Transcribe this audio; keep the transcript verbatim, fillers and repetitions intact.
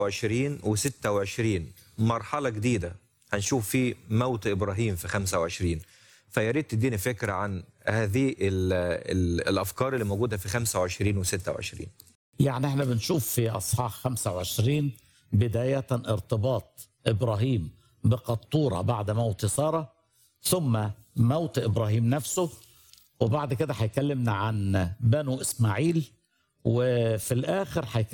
وعشرين وستة وعشرين مرحلة جديدة هنشوف فيه موت إبراهيم في خمسة وعشرين. فيا ريت تديني فكرة عن هذه ال ال الأفكار اللي موجودة في خمسة وعشرين وستة وعشرين. يعني احنا بنشوف في اصحاح خمسة وعشرين بداية ارتباط ابراهيم بقطورة بعد موت سارة، ثم موت ابراهيم نفسه، وبعد كده هيكلمنا عن بنو اسماعيل، وفي الاخر هيكلمنا